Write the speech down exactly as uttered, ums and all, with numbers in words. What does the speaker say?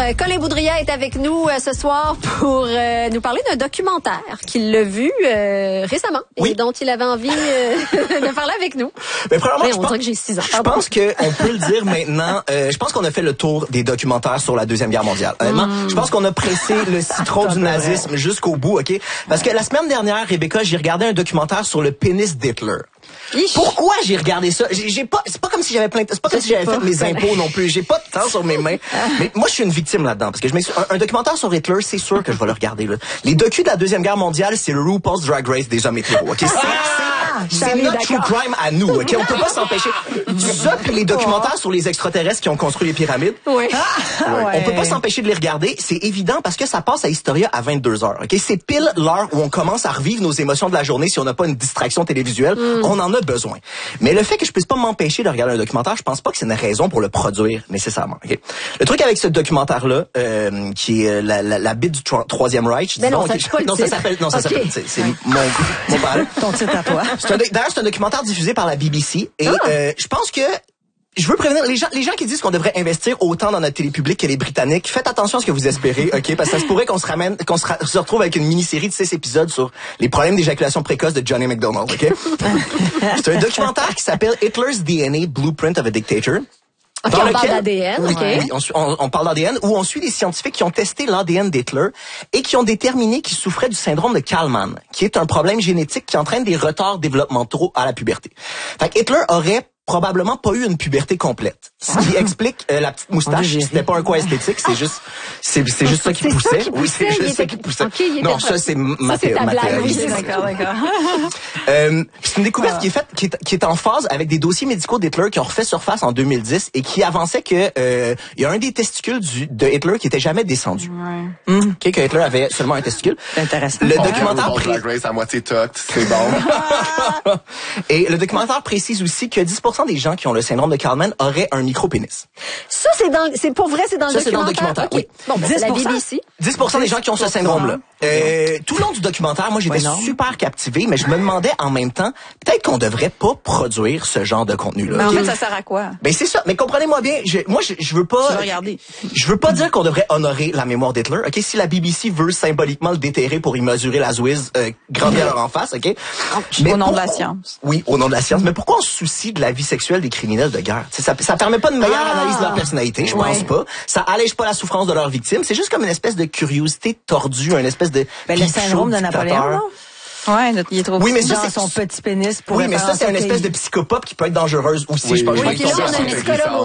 Euh, Colin Boudria est avec nous euh, ce soir pour euh, nous parler d'un documentaire qu'il a vu euh, récemment oui. et dont il avait envie euh, de parler avec nous. Mais premièrement, Mais je on pense, dirait que j'ai six ans. Je pense qu'on peut le dire maintenant. Euh, je pense qu'on a fait le tour des documentaires sur la Deuxième Guerre mondiale. Honnêtement, mm. je pense qu'on a pressé le citron du nazisme jusqu'au bout, OK? Parce que la semaine dernière, Rebecca, j'ai regardé un documentaire sur le pénis d'Hitler. Ich. Pourquoi j'ai regardé ça? J'ai, j'ai pas, c'est pas comme si j'avais plein de, c'est pas comme si j'avais fait mes impôts non plus. J'ai pas de temps sur mes mains. Mais moi, je suis une victime là-dedans. Parce que je m'excuse. Un, un documentaire sur Hitler, c'est sûr que je vais le regarder, là. Les docus de la Deuxième Guerre mondiale, c'est le RuPaul's Drag Race des hommes hétéros, OK? C'est, ah, c'est, c'est notre true crime à nous, OK? On peut pas s'empêcher. Ça, puis les documentaires sur les extraterrestres qui ont construit les pyramides. Oui. Ah, ouais. On peut pas s'empêcher de les regarder. C'est évident parce que ça passe à Historia à vingt-deux heures, OK? C'est pile l'heure où on commence à revivre nos émotions de la journée si on n'a pas une distraction télévisuelle. Mm. On en a besoin. Mais le fait que je puisse pas m'empêcher de regarder un documentaire, je pense pas que c'est une raison pour le produire nécessairement. Okay? Le truc avec ce documentaire-là, euh, qui est la, la, la bite du Troisième Reich, mais disons, non, ça, okay, non, ça s'appelle, non, ça okay. s'appelle, c'est, c'est mon, mon parle. Ton titre à toi. C'est un, d'ailleurs, c'est un documentaire diffusé par la B B C et ah. euh, je pense que je veux prévenir les gens, les gens qui disent qu'on devrait investir autant dans notre télé publique que les Britanniques. Faites attention à ce que vous espérez, ok? Parce que ça se pourrait qu'on se ramène, qu'on se, ra- se retrouve avec une mini-série de six épisodes sur les problèmes d'éjaculation précoce de Johnny McDonald, ok? C'est un documentaire qui s'appelle Hitler's D N A Blueprint of a Dictator. OK, on lequel, parle d'A D N, oui, OK. Oui, on, on, on parle d'A D N, où on suit des scientifiques qui ont testé l'A D N d'Hitler et qui ont déterminé qu'il souffrait du syndrome de Kallmann, qui est un problème génétique qui entraîne des retards développementaux à la puberté. Fait que Hitler aurait probablement pas eu une puberté complète. Ce qui explique euh, la petite moustache. C'était pas un quoi esthétique, c'est juste, c'est, c'est juste ça qui c'est poussait. Ça qui poussait. Oui, c'est juste était... ça qui poussait. Okay, non, ça c'est matérialisé. D'accord, d'accord. euh, c'est une découverte ah. qui est faite, qui est, qui est en phase avec des dossiers médicaux d'Hitler qui ont refait surface en deux mille dix et qui avançait que euh, il y a un des testicules du, de Hitler qui était jamais descendu. Ouais. Mmh. Okay, que Hitler avait seulement un testicule. C'est intéressant. Le oh, documentaire pré... Drag Race à moitié tote, c'est bon. Et le documentaire précise aussi que dix pour cent des gens qui ont le syndrome de Kallmann auraient un micro-pénis. Ça, c'est dans, c'est pour vrai, c'est dans ça, le documentaire? Ça, c'est dans le documentaire, okay. oui. Bon, ben, c'est la B B C. dix pour cent des gens qui ont ce syndrome-là. Euh, tout le long du documentaire, moi, j'étais ouais, super captivé, mais je me demandais en même temps, peut-être qu'on devrait pas produire ce genre de contenu-là. Mais en fait, ça sert à quoi? Ben, c'est ça. Mais comprenez-moi bien, je, moi, je, je veux pas... Tu veux regarder. Je veux pas dire qu'on devrait honorer la mémoire d'Hitler, OK? Si la B B C veut symboliquement le déterrer pour y mesurer la zouise, euh, grand bien leur en face, OK? Mais au nom de la science. Oui, au nom de la science. Mais pourquoi on se soucie de la vie sexuelle des criminels de guerre? T'sais, ça, ça permet pas une meilleure ah, analyse de leur personnalité, je ouais. pense pas. Ça allège pas la souffrance de leurs victimes. C'est juste comme une espèce de curiosité tordue, une espèce de... Ben, le syndrome de Napoléon, non? Ouais, il est trop oui, mais petit ça, dans son petit pénis pour oui, mais ça, c'est une espèce de psychopathe qui peut être dangereuse aussi. Oui, je pense oui, que okay, là, on a un psychologue